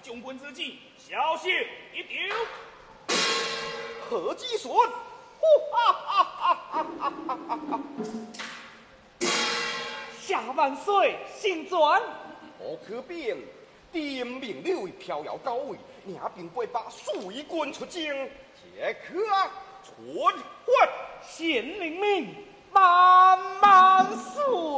将军之计，小心一丢。 何计顺？哈哈哈哈哈哈！ 下万岁，新转。 何可变？点名了为飘摇高位，领兵过把水军出征，即可存还。 县令命，慢慢顺。